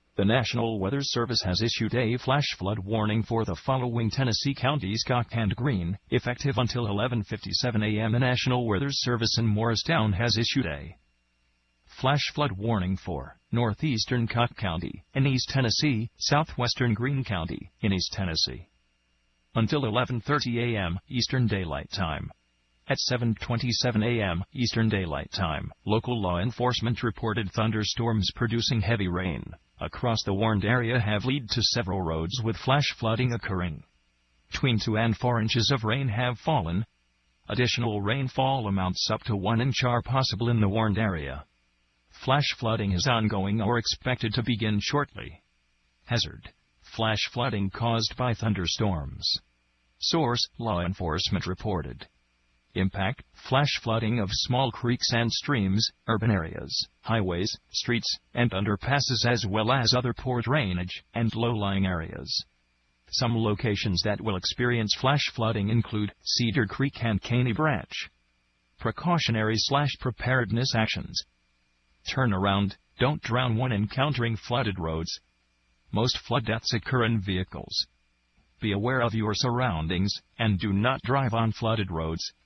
The National Weather Service has issued a flash flood warning for the following Tennessee counties: Cocke and Greene, effective until 11:57 a.m. The National Weather Service in Morristown has issued a flash flood warning for northeastern Cocke County in East Tennessee, southwestern Greene County in East Tennessee, until 11:30 a.m. Eastern Daylight Time. At 7:27 a.m. Eastern Daylight Time, local law enforcement reported thunderstorms producing heavy rain across the warned area have led to several roads with flash flooding occurring. Between 2 and 4 inches of rain have fallen. Additional rainfall amounts up to 1 inch are possible in the warned area. Flash flooding is ongoing or expected to begin shortly. Hazard: flash flooding caused by thunderstorms. Source: law enforcement reported. Impact: flash flooding of small creeks and streams, urban areas, highways, streets, and underpasses, as well as other poor drainage and low-lying areas. Some locations that will experience flash flooding include Cedar Creek and Caney Branch. Precautionary/preparedness actions: turn around, don't drown when encountering flooded roads. Most flood deaths occur in vehicles. Be aware of your surroundings, and do not drive on flooded roads.